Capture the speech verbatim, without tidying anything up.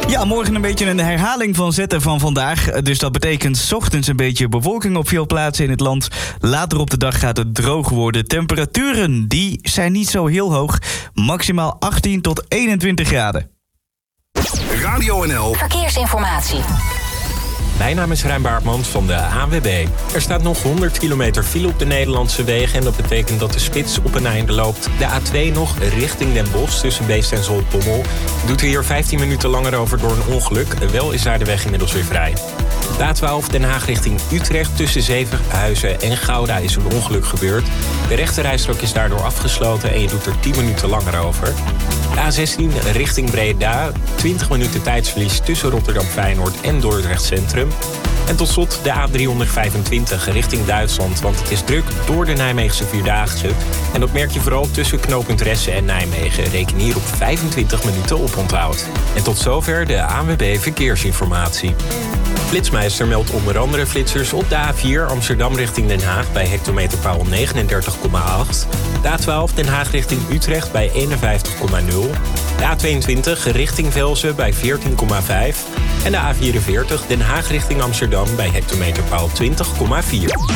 Ja, morgen een beetje een herhaling van zetten van vandaag. Dus dat betekent 's ochtends een beetje bewolking op veel plaatsen in het land. Later op de dag gaat het droog worden. Temperaturen, die zijn niet zo heel hoog. Maximaal achttien tot eenentwintig graden. Radio N L Verkeersinformatie. Mijn naam is Rijn Baartmans van de A N W B. Er staat nog honderd kilometer file op de Nederlandse wegen en dat betekent dat de spits op een einde loopt. De A twee nog richting Den Bosch tussen Beest en Zoltbommel. Doet er hier vijftien minuten langer over door een ongeluk. Wel is daar de weg inmiddels weer vrij. De A twaalf Den Haag richting Utrecht tussen Zevenhuizen en Gouda is een ongeluk gebeurd. De rechterrijstrook is daardoor afgesloten en je doet er tien minuten langer over. De A zestien richting Breda, twintig minuten tijdsverlies tussen Rotterdam-Feyenoord en Dordrecht Centrum. En tot slot de A driehonderdvijfentwintig richting Duitsland, want het is druk door de Nijmeegse Vierdaagse. En dat merk je vooral tussen knooppunt Ressen en Nijmegen. Reken hier op vijfentwintig minuten oponthoud. En tot zover de A N W B Verkeersinformatie. Flitsmeister meldt onder andere flitsers op de A vier Amsterdam richting Den Haag bij hectometerpaal negenendertig komma acht. De A twaalf Den Haag richting Utrecht bij eenenvijftig komma nul. De A tweeëntwintig richting Velzen bij veertien komma vijf. En de A vierenveertig Den Haag richting Amsterdam bij hectometerpaal twintig komma vier.